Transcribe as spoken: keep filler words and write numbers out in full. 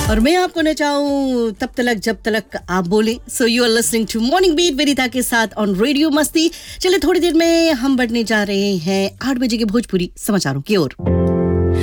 और मैं आपको नचाऊं तब तक जब तक आप बोले. So you R listening two morning beat वेदिता के साथ ऑन रेडियो मस्ती. चलिए थोड़ी देर में हम बढ़ने जा रहे हैं आठ बजे के भोजपुरी समाचारों की ओर.